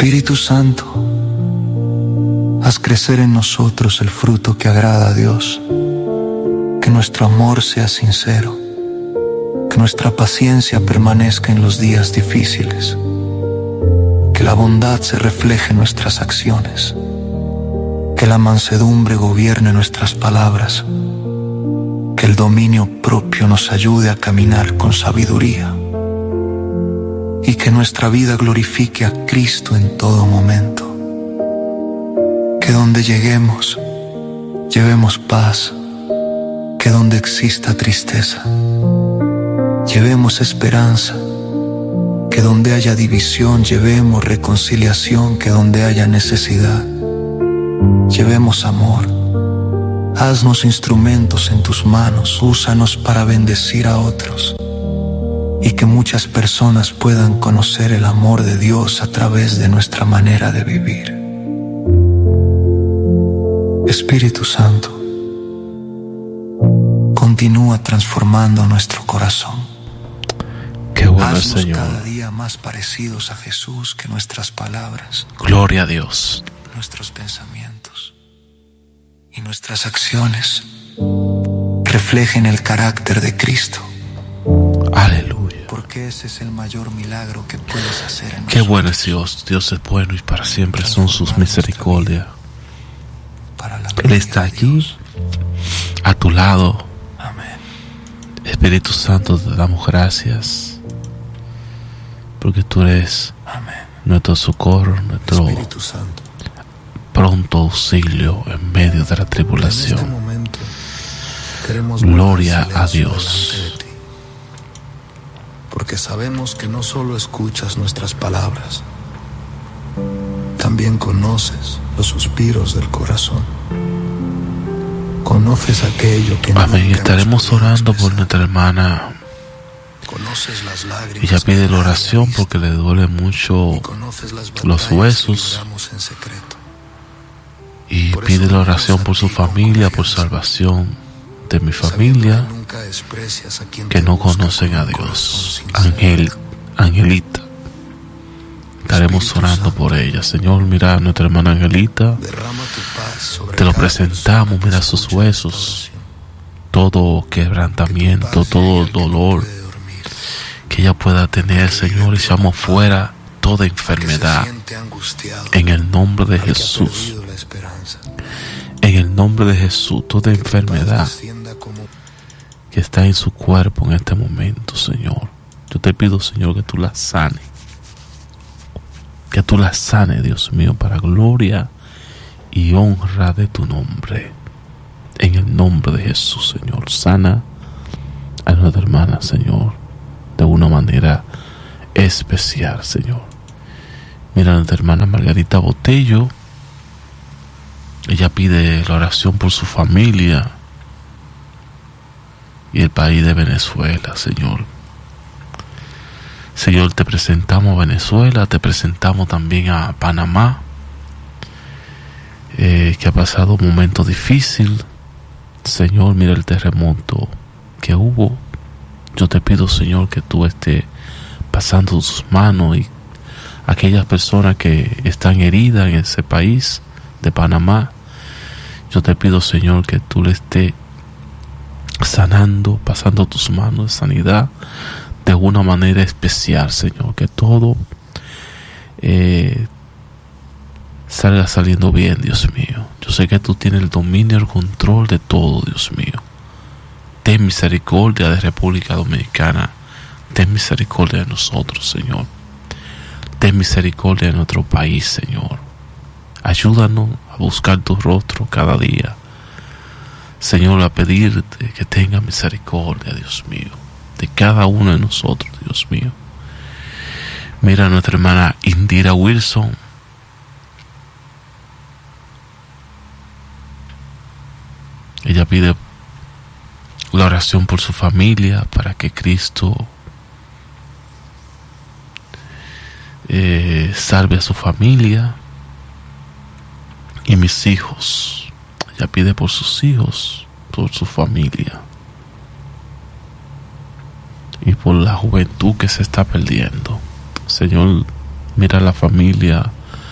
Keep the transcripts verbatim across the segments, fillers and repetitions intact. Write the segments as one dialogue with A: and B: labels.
A: Espíritu Santo, haz crecer en nosotros el fruto que agrada a Dios. Que nuestro amor sea sincero, que nuestra paciencia permanezca en los días difíciles, que la bondad se refleje en nuestras acciones, que la mansedumbre gobierne nuestras palabras, que el dominio propio nos ayude a caminar con sabiduría y que nuestra vida glorifique a Cristo en todo momento. Que donde lleguemos, llevemos paz, que donde exista tristeza, llevemos esperanza, que donde haya división, llevemos reconciliación, que donde haya necesidad, llevemos amor. Haznos instrumentos en tus manos, úsanos para bendecir a otros y que muchas personas puedan conocer el amor de Dios a través de nuestra manera de vivir. Espíritu Santo, continúa transformando nuestro corazón.
B: Qué bueno,
A: Haznos
B: Señor.
A: cada día más parecidos a Jesús, que nuestras palabras,
B: Gloria a Dios,
A: nuestros pensamientos y nuestras acciones reflejen el carácter de Cristo.
B: aleluya.
A: Porque ese es el mayor milagro que puedes hacer en
B: Qué
A: nosotros.
B: bueno es Dios. Dios es bueno y para siempre son sus misericordias.
A: Para la
B: Él
A: gloria
B: está
A: de
B: aquí,
A: Dios.
B: a tu lado.
A: Amén.
B: Espíritu Santo, te damos gracias porque tú eres
A: Amén.
B: nuestro socorro, nuestro
A: Espíritu Santo,
B: pronto auxilio en medio de la
A: en
B: tribulación.
A: este momento queremos
B: Gloria
A: guardar
B: a
A: silencio
B: Dios.
A: delante de ti, porque sabemos que no solo escuchas nuestras palabras, también conoces los suspiros del corazón. Conoces aquello que
B: Amén.
A: nunca
B: Estaremos
A: hemos podido
B: orando por
A: expresar.
B: nuestra hermana.
A: Conoces las lágrimas
B: Ella pide
A: que
B: la
A: nadie
B: oración
A: ha visto,
B: porque le duele mucho
A: y conoces las
B: los
A: batallas que
B: huesos.
A: libramos en secreto.
B: Y
A: Por
B: pide
A: eso
B: la oración por su
A: venimos a ti con
B: familia, por
A: confianza,
B: salvación de mi
A: sabiendo
B: familia,
A: que nunca desprecias a quien
B: que
A: te
B: no
A: busca
B: conocen
A: con
B: a
A: un
B: Dios.
A: corazón sincero.
B: Ángel, Angelita, estaremos
A: Espíritu
B: orando
A: Santo,
B: por ella. Señor, mira a nuestra hermana Angelita.
A: derrama tu paz sobre
B: Te lo
A: cada
B: presentamos,
A: persona que
B: mira sus
A: escucha
B: huesos,
A: esta oración.
B: todo
A: Que tu
B: quebrantamiento,
A: paz
B: todo
A: llegue al que no
B: dolor
A: puede dormir,
B: que ella pueda tener, Señor, y echamos fuera toda
A: al que se
B: enfermedad
A: siente angustiado,
B: en el nombre de
A: al que ha
B: Jesús.
A: perdido la esperanza.
B: En el nombre de Jesús, toda
A: Que tu paz
B: enfermedad
A: descienda como
B: que está en su cuerpo en este momento, Señor. Yo te pido, Señor, que tú la sanes. Que tú la sanes, Dios mío, para gloria y honra de tu nombre. En el nombre de Jesús, Señor. Sana a nuestra hermana, Señor, de una manera especial, Señor. Mira a nuestra hermana Margarita Botello. Ella pide la oración por su familia y el país de Venezuela, Señor. Señor, te presentamos a Venezuela, te presentamos también a Panamá, eh, que ha pasado un momento difícil. Señor, mira el terremoto que hubo. Yo te pido, Señor, que tú estés pasando tus manos y aquellas personas que están heridas en ese país de Panamá. Yo te pido, Señor, que tú le estés sanando, pasando tus manos de sanidad de una manera especial, Señor, que todo eh, salga saliendo bien, Dios mío. Yo sé que tú tienes el dominio y el control de todo, Dios mío. Ten misericordia de República Dominicana, ten misericordia de nosotros, Señor. Ten misericordia de nuestro país, Señor. Ayúdanos a buscar tu rostro cada día, Señor, a pedirte que tenga misericordia, Dios mío, de cada uno de nosotros, Dios mío. Mira a nuestra hermana Indira Wilson. Ella pide la oración por su familia para que Cristo eh, salve a su familia y mis hijos. Ella pide por sus hijos, por su familia y por la juventud que se está perdiendo. Señor, mira la familia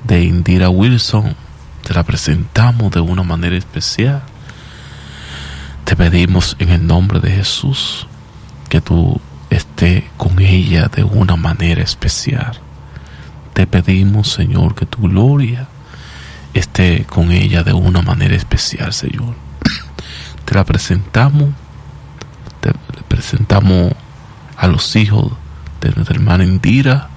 B: de Indira Wilson, te la presentamos de una manera especial. Te pedimos en el nombre de Jesús que tú estés con ella de una manera especial. Te pedimos, Señor, que tu gloria esté con ella de una manera especial, Señor. Te la presentamos, te presentamos a los hijos de nuestra hermana Indira.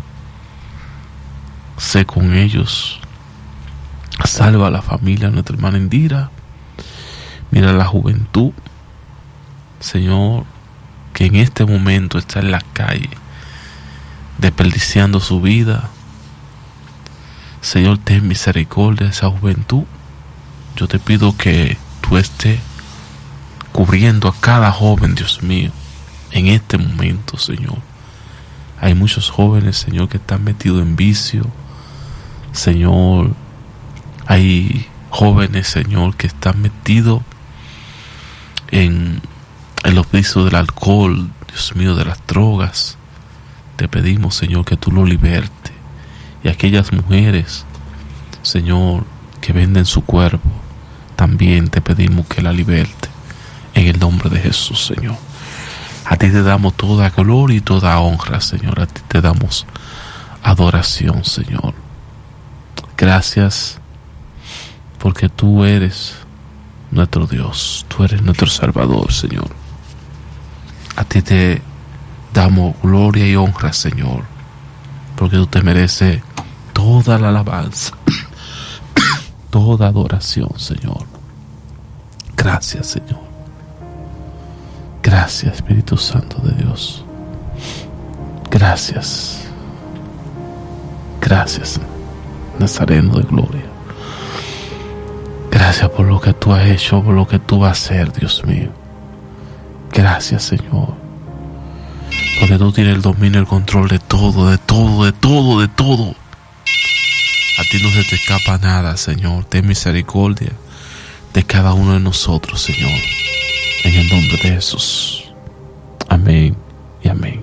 B: Sé con ellos, salva a la familia de nuestra hermana Indira. Mira la juventud, Señor, que en este momento está en la calle desperdiciando su vida. Señor, ten misericordia de esa juventud. Yo te pido que tú estés cubriendo a cada joven, Dios mío, en este momento, Señor. Hay muchos jóvenes, Señor, que están metidos en vicio. Señor, hay jóvenes, Señor, que están metidos en, en los vicios del alcohol, Dios mío, de las drogas. Te pedimos, Señor, que tú lo libertes. Y aquellas mujeres, Señor, que venden su cuerpo, también te pedimos que la liberte. En el nombre de Jesús, Señor. A ti te damos toda gloria y toda honra, Señor. A ti te damos adoración, Señor. Gracias porque tú eres nuestro Dios. Tú eres nuestro Salvador, Señor. A ti te damos gloria y honra, Señor, porque tú te mereces toda la alabanza, toda adoración, Señor. Gracias, Señor. Gracias, Espíritu Santo de Dios. Gracias. Gracias, Nazareno de gloria. Gracias por lo que tú has hecho, por lo que tú vas a hacer, Dios mío. Gracias, Señor. Porque tú tienes el dominio, el control de todo, de todo, de todo, de todo. A ti no se te escapa nada, Señor. Ten misericordia de cada uno de nosotros, Señor. En el nombre de Jesús. Amén y amén.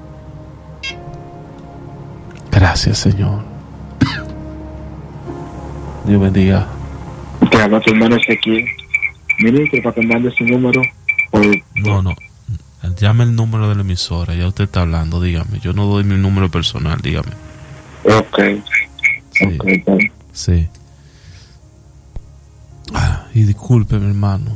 B: Gracias, Señor. Dios bendiga.
C: Te habla tu hermano Ezequiel. Mire, que para que mande su número. Por...
B: No, no. Llame el número de la emisora. Ya usted está hablando, dígame. Yo no doy mi número personal, dígame.
C: Ok.
B: Sí.
C: Okay, okay.
B: Sí. Ah, y disculpe, mi hermano.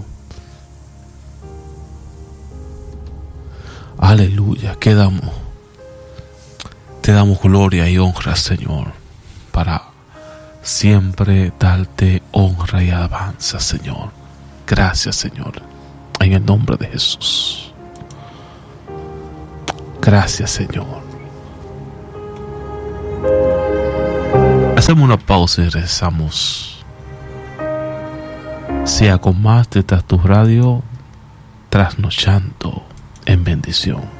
B: Aleluya. Que damos. Te damos gloria y honra, Señor, para siempre darte honra y alabanza, Señor. Gracias, Señor, en el nombre de Jesús. Gracias, Señor. Hacemos una pausa y regresamos. Sea con más de Tu Radio, trasnochando en bendición.